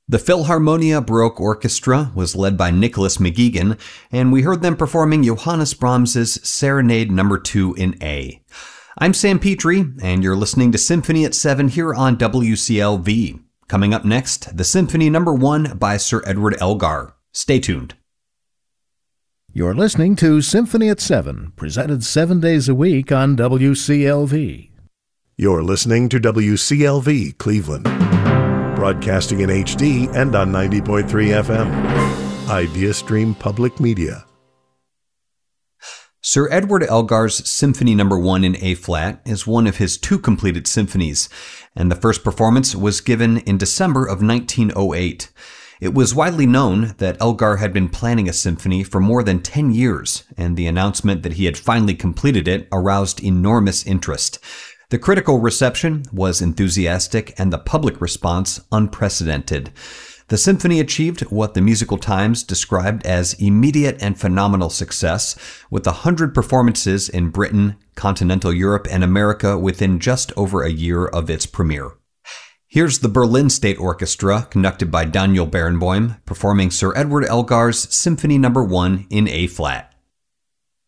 The Philharmonia Baroque Orchestra was led by Nicholas McGuigan, and we heard them performing Johannes Brahms's Serenade No. 2 in A. I'm Sam Petrie, and you're listening to Symphony at 7 here on WCLV. Coming up next, the Symphony No. 1 by Sir Edward Elgar. Stay tuned. You're listening to Symphony at 7, presented 7 days a week on WCLV. You're listening to WCLV Cleveland, broadcasting in HD and on 90.3 FM. IdeaStream Public Media. Sir Edward Elgar's Symphony No. 1 in A-flat is one of his 2 completed symphonies, and the first performance was given in December of 1908. It was widely known that Elgar had been planning a symphony for more than 10 years, and the announcement that he had finally completed it aroused enormous interest. The critical reception was enthusiastic and the public response unprecedented. The symphony achieved what the Musical Times described as immediate and phenomenal success, with 100 performances in Britain, continental Europe, and America within just over a year of its premiere. Here's the Berlin State Orchestra, conducted by Daniel Barenboim, performing Sir Edward Elgar's Symphony No. 1 in A-flat.